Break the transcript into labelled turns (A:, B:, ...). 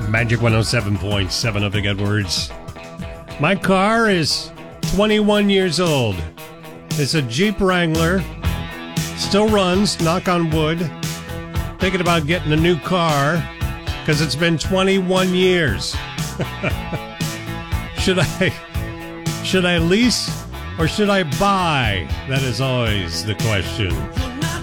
A: Magic 107.7 of the good words. My car is 21 years old. It's a Jeep Wrangler. Still runs, knock on wood. Thinking about getting a new car because it's been 21 years. Should I lease or should I buy? That is always the question.